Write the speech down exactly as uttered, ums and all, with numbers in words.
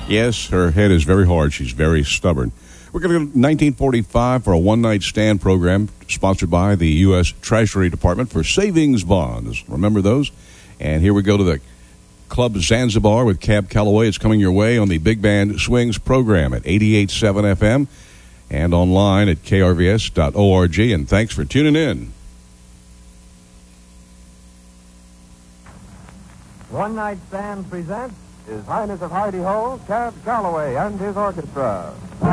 Yes, her head is very hard. She's very stubborn. We're going to go to nineteen forty-five for a one-night stand program sponsored by the U S Treasury Department for savings bonds. Remember those? And here we go to the Club Zanzibar with Cab Calloway. It's coming your way on the Big Band Swings program at eighty-eight point seven F M and online at K R V S dot org. And thanks for tuning in. One Night Stand presents His Highness of Hardy Ho, Cab Calloway and his orchestra.